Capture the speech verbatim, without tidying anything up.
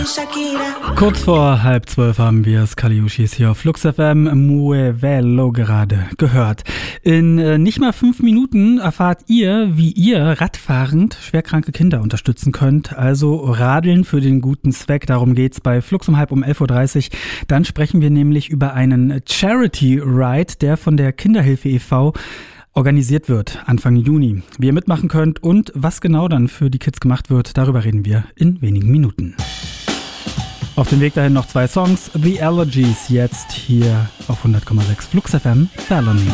Kurz vor halb zwölf haben wir es, Kaliushis hier auf Flux F M, Muy Velo gerade gehört. In äh, nicht mal fünf Minuten erfahrt ihr, wie ihr radfahrend schwerkranke Kinder unterstützen könnt. Also Radeln für den guten Zweck, darum geht's bei Flux um halb um elf Uhr dreißig. Dann sprechen wir nämlich über einen Charity Ride, der von der Kinderhilfe e V organisiert wird Anfang Juni. Wie ihr mitmachen könnt und was genau dann für die Kids gemacht wird, darüber reden wir in wenigen Minuten. Auf dem Weg dahin noch zwei Songs. The Allergies jetzt hier auf hundert Komma sechs Flux F M, Felony.